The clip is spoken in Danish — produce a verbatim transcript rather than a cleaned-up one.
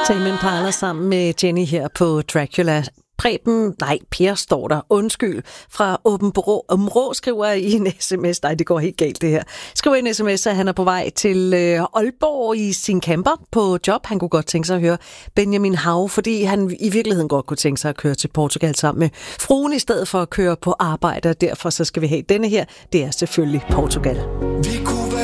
Tame Impala sammen med Jenny her på Dracula. Preben, nej, Per står der, undskyld, fra Åben Rå skriver i en sms, nej, det går helt galt det her, skriver i en sms, at han er på vej til øh, Aalborg i sin camper på job. Han kunne godt tænke sig at høre Benjamin Hav, fordi han i virkeligheden godt kunne tænke sig at køre til Portugal sammen med fruen, i stedet for at køre på arbejde, og derfor så skal vi have denne her, det er selvfølgelig Portugal. Vi